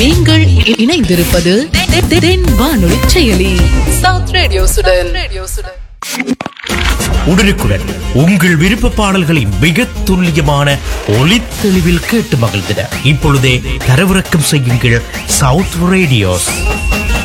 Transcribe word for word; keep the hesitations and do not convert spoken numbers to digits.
நீங்கள் இணைந்திருப்பது தென் வானொலி செயலி சவுத் ரேடியோ சுடன். உடனுக்குடன் உங்கள் விருப்ப பாடல்களை மிக துல்லியமான ஒலித்தெளிவில் கேட்டு மகிழ்ந்திட இப்பொழுதே தரவிறக்கம் செய்யுங்கள் சவுத் ரேடியோஸ்.